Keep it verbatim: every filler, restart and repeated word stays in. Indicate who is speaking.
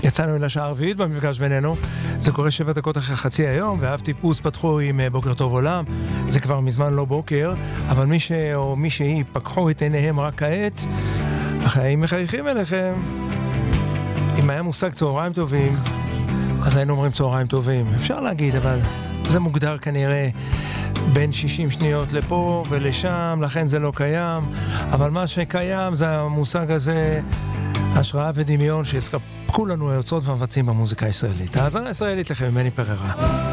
Speaker 1: יצאנו אל השעה הרביעית במפגש בינינו. זה קורה שבע דקות אחרי חצי היום, ואב טיפוס פתחו עם בוקר טוב עולם. זה כבר מזמן לא בוקר, אבל מי ש... או מי שהיא פקחו את עיניהם רק כעת, החיים מחייכים אליכם. אם היה מושג צהריים טובים, אז היינו אומרים צהריים טובים. אפשר להגיד, אבל זה מוגדר כנראה בין שישים שניות לפה ולשם, לכן זה לא קיים. אבל מה שקיים זה המושג הזה, השראה ודמיון שהסקפקו לנו היוצרות והמבצעים במוזיקה הישראלית. האזנה הישראלית לכם, ממני פררה.